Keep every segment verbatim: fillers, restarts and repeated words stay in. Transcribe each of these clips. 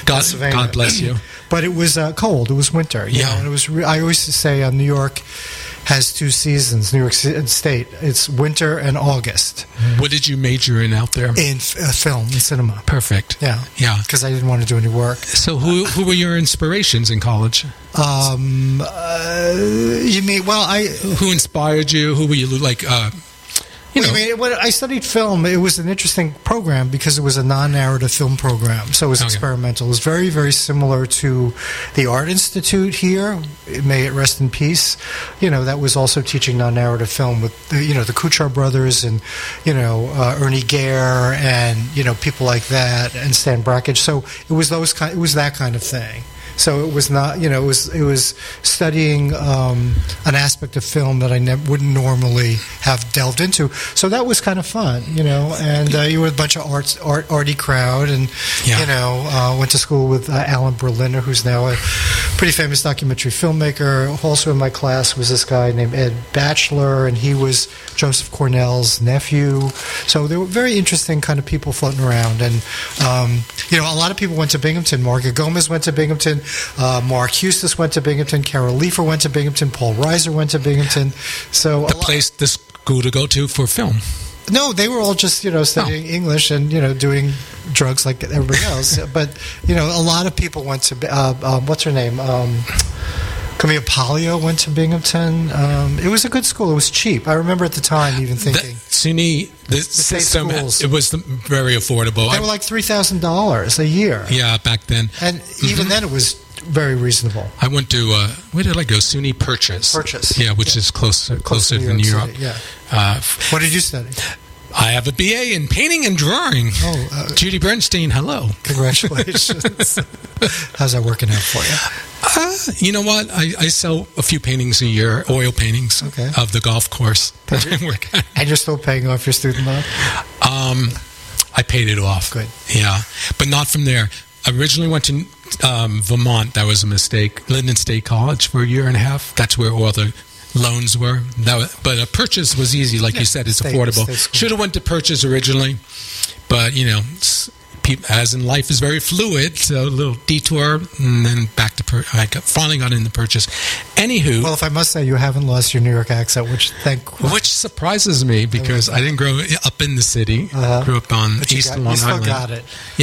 God, Pennsylvania. God bless you. But it was uh, cold. It was winter. You Yeah. know, and it was. Re- I always say uh, New York has two seasons. New York State. It's winter and August. What did you major in out there? In f- uh, film, in cinema. Perfect. Yeah. Yeah. Because I didn't want to do any work. So who who were your inspirations in college? Um, uh, you mean? Well, I. Who inspired you? Who were you like? Uh, you know, I mean, when I studied film, it was an interesting program because it was a non-narrative film program, so it was Okay. experimental. It was very, very similar to the Art Institute here. May it rest in peace. You know, that was also teaching non-narrative film with the, you know the Kuchar brothers and you know uh, Ernie Gare and you know people like that and Stan Brakhage. So it was those kind. It was that kind of thing. So it was not, you know, it was it was studying um, an aspect of film that I ne- wouldn't normally have delved into. So that was kind of fun, you know. And uh, you were a bunch of arts, art, arty crowd, and Yeah. you know, uh, went to school with uh, Alan Berliner, who's now a pretty famous documentary filmmaker. Also in my class was this guy named Ed Batchelor, and he was Joseph Cornell's nephew. So there were very interesting kind of people floating around, and um, you know, a lot of people went to Binghamton. Margaret Gomez went to Binghamton. Uh, Mark Hustis went to Binghamton. Carol Leifer went to Binghamton. Paul Reiser went to Binghamton. So the a lot- place, the school to go to for film. no, they were all just you know studying English and you know doing drugs like everybody else. But you know, a lot of people went to uh, um, what's her name. Um, Camille Paglia went to Binghamton. Um, it was a good school. It was cheap. I remember at the time even The thinking SUNY, the, state system, schools. it was very affordable. they I- were like three thousand dollars a year, yeah, back then. and even then it was very reasonable. I went to, uh, where did I go? SUNY Purchase. Purchase. Yeah, which Yeah. is closer, Close closer to than New York. City, yeah. Uh, What did you study? I have a B A in painting and drawing. Oh, uh, Judy Bernstein, hello. Congratulations. How's that working out for you? Uh, you know what? I, I sell a few paintings a year, oil paintings Okay. of the golf course. that I work at. And you're still paying off your student loan? um, I paid it off. Good. Yeah, but not from there. I originally went to um, Vermont. That was a mistake. Linden State College for a year and a half. That's where all the loans were. That was, but a Purchase was easy, like Yeah, you said. It's state- affordable. state school. Should have went to Purchase originally, but you know, s- peop- as in life is very fluid. So a little detour, and then back to Pur- I got, finally got into Purchase. Anywho, Well, if I must say, you haven't lost your New York accent, which thank which surprises me because I didn't grow up in the city. Uh-huh. Grew up on but you, East got, Long you still Island. got it. Yeah.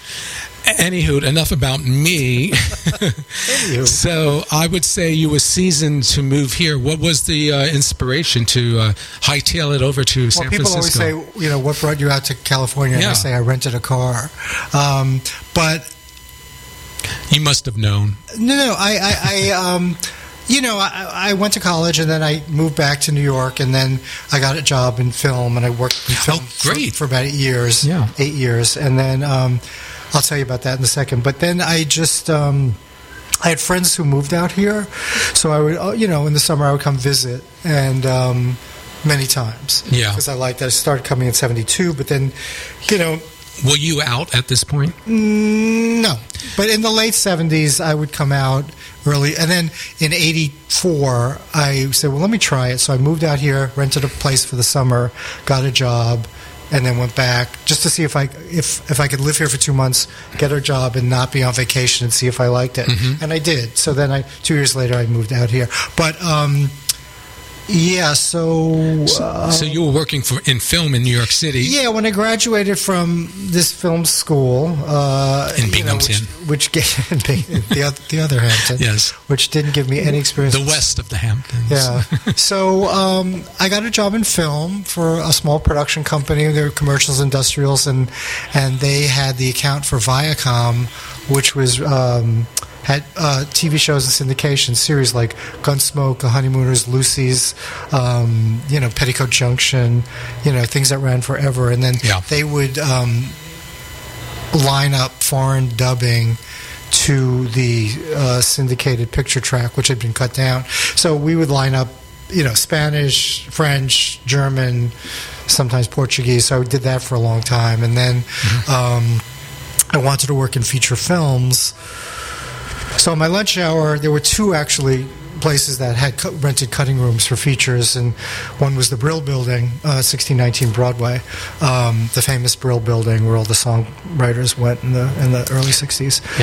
Anywho, enough about me. Anywho. So I would say you were seasoned to move here. What was the uh, inspiration to uh, hightail it over to San Well, people Francisco? always say, you know, what brought you out to California? And Yeah. I say, I rented a car. Um, but You must have known. no, no, I, I, I um, you know, I, I went to college and then I moved back to New York and then I got a job in film and I worked in film Oh, great. For, for about eight years. Yeah. Eight years. And then um, I'll tell you about that in a second. But then I just... Um, I had friends who moved out here, so I would, uh, you know, in the summer I would come visit, and um, many times. Yeah. Because I liked that. I started coming in seventy-two, but then, you know, Were you out at this point? mm, no. But in the late seventies, I would come out early, and then in eighty-four, I said, well, let me try it. So I moved out here, rented a place for the summer, got a job, and then went back just to see if I if if I could live here for two months, get a job, and not be on vacation, and see if I liked it. Mhm. And I did. So then I two years later I moved out here. But um, yeah, so uh, So you were working for in film in New York City. yeah, when I graduated from this film school uh, In you know, Binghamton. which, which gave, the oth- the other Hampton, Yes. which didn't give me any experience. The west of the Hamptons. Yeah. So um, I got a job in film for a small production company. They were commercials, industrials, and and they had the account for Viacom, which was um, had uh, T V shows and syndication series like Gunsmoke, The Honeymooners, Lucy's, um, you know, Petticoat Junction, you know, things that ran forever. And then Yeah. they would um, line up foreign dubbing to the uh, syndicated picture track, which had been cut down. So we would line up, you know, Spanish, French, German, sometimes Portuguese. So I did that for a long time. And then um, I wanted to work in feature films. So in my lunch hour, there were two actually places that had cu- rented cutting rooms for features, and one was the Brill Building, uh, sixteen nineteen Broadway, um, the famous Brill Building where all the songwriters went in the in the early sixties.